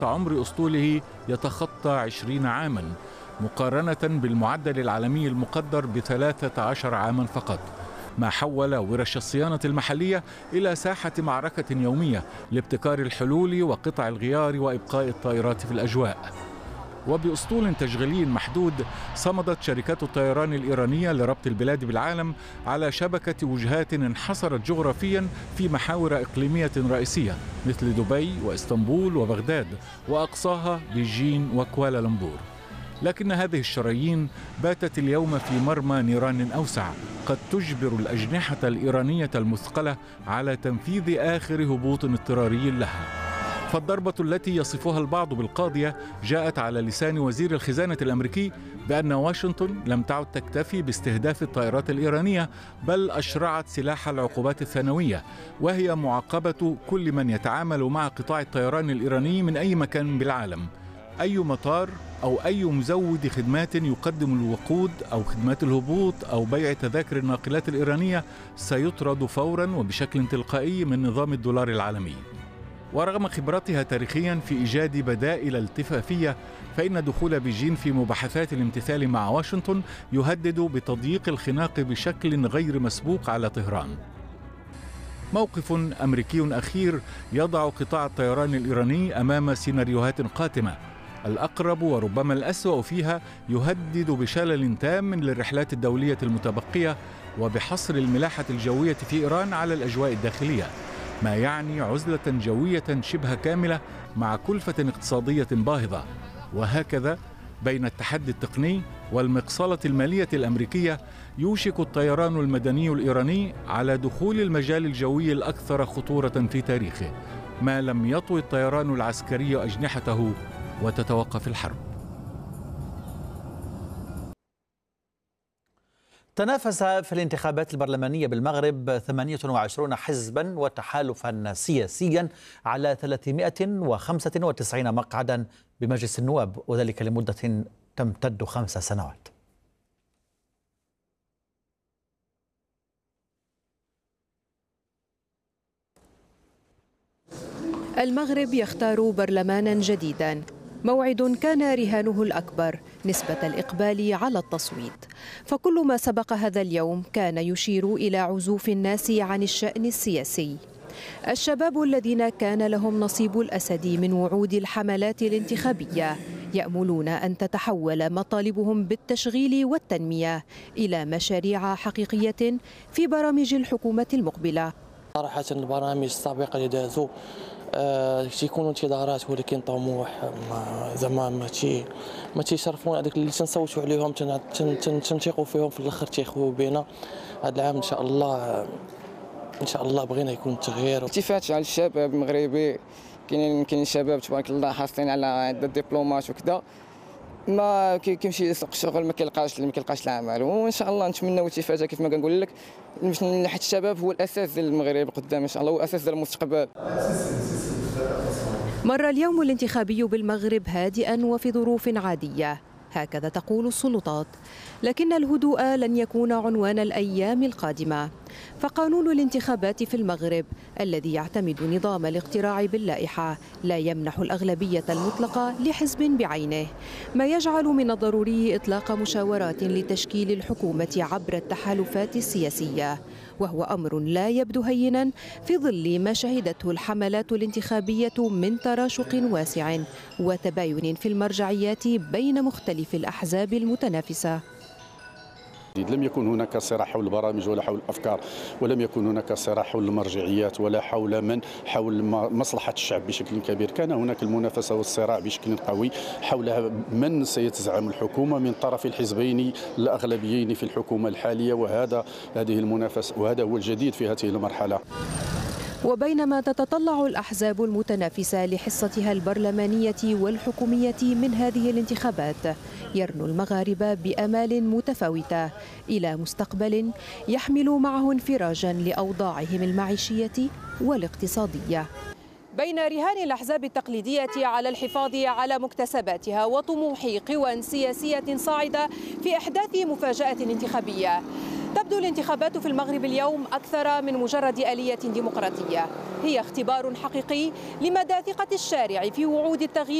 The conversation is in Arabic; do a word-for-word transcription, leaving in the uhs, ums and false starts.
عمر أسطوله يتخطى عشرين عاما مقارنة بالمعدل العالمي المقدر بثلاثة عشر عاما فقط، ما حول ورش الصيانة المحلية إلى ساحة معركة يومية لابتكار الحلول وقطع الغيار وإبقاء الطائرات في الأجواء. وبأسطول تشغيلي محدود صمدت شركات الطيران الإيرانية لربط البلاد بالعالم على شبكة وجهات انحصرت جغرافيا في محاور إقليمية رئيسية مثل دبي وإسطنبول وبغداد، وأقصاها بيجين وكوالالمبور. لكن هذه الشرايين باتت اليوم في مرمى نيران أوسع قد تجبر الأجنحة الإيرانية المثقلة على تنفيذ آخر هبوط اضطراري لها. فالضربة التي يصفها البعض بالقاضية جاءت على لسان وزير الخزانة الأمريكي بأن واشنطن لم تعد تكتفي باستهداف الطائرات الإيرانية، بل أشرعت سلاح العقوبات الثانوية، وهي معاقبة كل من يتعامل مع قطاع الطيران الإيراني من أي مكان بالعالم. أي مطار أو أي مزود خدمات يقدم الوقود أو خدمات الهبوط أو بيع تذاكر الناقلات الإيرانية سيطرد فورا وبشكل تلقائي من نظام الدولار العالمي. ورغم خبرتها تاريخيا في إيجاد بدائل التفافية، فإن دخول بيجين في مباحثات الامتثال مع واشنطن يهدد بتضييق الخناق بشكل غير مسبوق على طهران. موقف أمريكي أخير يضع قطاع الطيران الإيراني أمام سيناريوهات قاتمة، الأقرب وربما الأسوأ فيها يهدد بشلل تام للرحلات الدولية المتبقية وبحصر الملاحة الجوية في إيران على الأجواء الداخلية، ما يعني عزلة جوية شبه كاملة مع كلفة اقتصادية باهظة. وهكذا بين التحدي التقني والمقصلة المالية الأمريكية يوشك الطيران المدني الإيراني على دخول المجال الجوي الأكثر خطورة في تاريخه، ما لم يطوي الطيران العسكري أجنحته وتتوقف الحرب. تنافس في الانتخابات البرلمانية بالمغرب ثمانية وعشرين حزبا وتحالفا سياسيا على ثلاثمائة وخمسة وتسعين مقعدا بمجلس النواب، وذلك لمدة تمتد خمس سنوات. المغرب يختار برلمانا جديدا، موعد كان رهانه الأكبر نسبة الإقبال على التصويت، فكل ما سبق هذا اليوم كان يشير إلى عزوف الناس عن الشأن السياسي. الشباب الذين كان لهم نصيب الأسد من وعود الحملات الانتخابية يأملون أن تتحول مطالبهم بالتشغيل والتنمية إلى مشاريع حقيقية في برامج الحكومة المقبلة. صراحة البرامج السابقة اللي دازوا آه تيكونوا انتظارات، ولكن طموح زعما ما تي ما تيشرفونا هذاك اللي تنصوتوا عليهم تنثقوا فيهم في الاخر تيخويو بينا. هذا العام ان شاء الله ان شاء الله بغينا يكون التغيير. التفات على الشباب المغربي، كاينين كاينين شباب تبارك الله حاصلين على عده دبلومات وكذا، ما كيمشي يسوق الشغل ما كيلقاش ما كيلقاش العمل، وان شاء الله نتمناو التفاته كيف ما كنقول لك، حيت الشباب هو الاساس ديال المغرب قدام ان شاء الله، هو الاساس ديال المستقبل. مر اليوم الانتخابي بالمغرب هادئا وفي ظروف عادية، هكذا تقول السلطات، لكن الهدوء لن يكون عنوان الأيام القادمة، فقانون الانتخابات في المغرب الذي يعتمد نظام الاقتراع باللائحة لا يمنح الأغلبية المطلقة لحزب بعينه، ما يجعل من الضروري إطلاق مشاورات لتشكيل الحكومة عبر التحالفات السياسية، وهو أمر لا يبدو هينا في ظل ما شهدته الحملات الانتخابية من تراشق واسع وتباين في المرجعيات بين مختلف الأحزاب المتنافسة. لم يكن هناك صراع حول البرامج ولا حول الافكار، ولم يكن هناك صراع حول المرجعيات ولا حول من حول مصلحه الشعب بشكل كبير. كان هناك المنافسه والصراع بشكل قوي حول من سيتزعم الحكومه من طرف الحزبين الاغلبيين في الحكومه الحاليه، وهذا هذه المنافسه وهذا هو الجديد في هذه المرحله. وبينما تتطلع الأحزاب المتنافسة لحصتها البرلمانية والحكومية من هذه الانتخابات، يرنو المغاربة بأمال متفاوتة إلى مستقبل يحمل معه انفراجا لأوضاعهم المعيشية والاقتصادية. بين رهان الأحزاب التقليدية على الحفاظ على مكتسباتها وطموح قوى سياسية صاعدة في إحداث مفاجأة انتخابية، تبدو الانتخابات في المغرب اليوم أكثر من مجرد آلية ديمقراطية، هي اختبار حقيقي لمدى ثقة الشارع في وعود التغيير